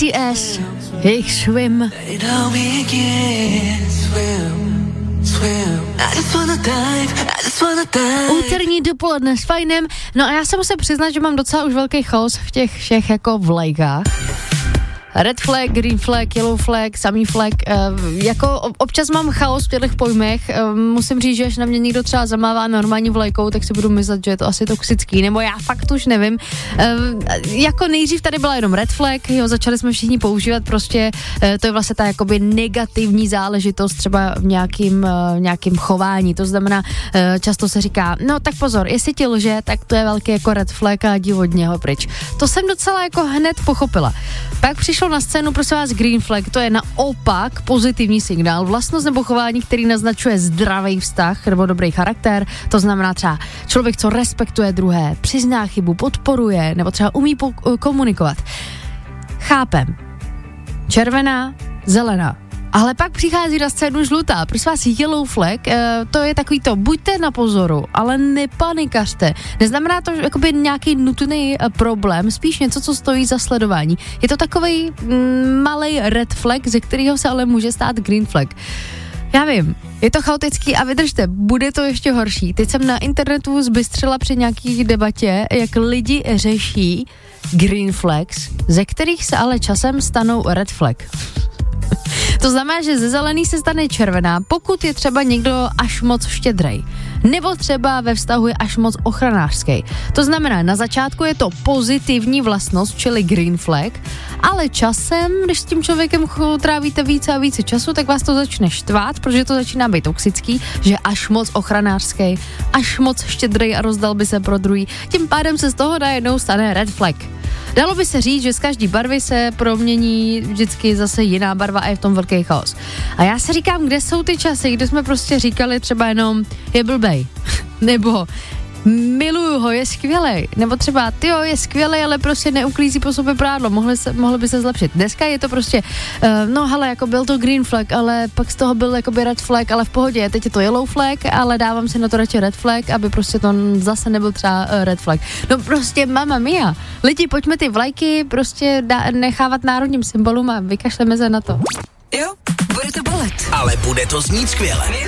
BTS, jejich Swim. Úterní dopoledne s Fajnem. No a já se musím přiznat, že mám docela už velký chaos v těch všech jako vlajkách. Red flag, green flag, yellow flag, samý flag, jako občas mám chaos v těchto pojmech, musím říct, že až na mě někdo třeba zamává normální vlajkou, tak si budu myslet, že je to asi toxický, nebo já fakt už nevím. Jako nejdřív tady byla jenom red flag, jo, začali jsme všichni používat prostě, to je vlastně ta jakoby negativní záležitost třeba v nějakým chování, to znamená, často se říká, no tak pozor, jestli ti lže, tak to je velký jako red flag a jdi od něho pryč. To jsem docela jako hned pochopila. Pak přišlo na scénu, prosím vás, green flag, to je naopak pozitivní signál, vlastnost nebo chování, který naznačuje zdravý vztah nebo dobrý charakter, to znamená třeba člověk, co respektuje druhé, přizná chybu, podporuje nebo třeba umí komunikovat. Chápem. Červená, zelená. Ale pak přichází na scénu žlutá, prosím vás, yellow flag, to je takový to, buďte na pozoru, ale nepanikařte. Neznamená to jakoby nějaký nutný problém, spíš něco, co stojí za sledování. Je to takovej malej red flag, ze kterého se ale může stát green flag. Já vím, je to chaotický a vydržte, bude to ještě horší. Teď jsem na internetu zbystřila při nějakých debatě, jak lidi řeší green flags, ze kterých se ale časem stanou red flag. To znamená, že ze zelený se stane červená, pokud je třeba někdo až moc štědrej. Nebo třeba ve vztahu je až moc ochranářský. To znamená, na začátku je to pozitivní vlastnost, čili green flag, ale časem, když s tím člověkem trávíte více a více času, tak vás to začne štvát, protože to začíná být toxický, že až moc ochranářský, až moc štědrej a rozdal by se pro druhý. Tím pádem se z toho najednou stane red flag. Dalo by se říct, že z každý barvy se promění vždycky zase jiná barva a je v tom velký chaos. A já si říkám, kde jsou ty časy, kde jsme prostě říkali třeba jenom je blbej, nebo miluju ho, je skvělej, nebo třeba tyjo, je skvělej, ale prostě neuklízí po sobě prádlo, mohlo by se zlepšit. Dneska je to prostě, no hele, jako byl to green flag, ale pak z toho byl jakoby red flag, ale v pohodě, teď je to yellow flag, ale dávám si na to radši red flag, aby prostě to zase nebyl třeba red flag. No prostě mamma mia, lidi, pojďme ty vlajky prostě nechávat národním symbolům a vykašleme se na to. Jo, bude to bolet. Ale bude to znít skvěle.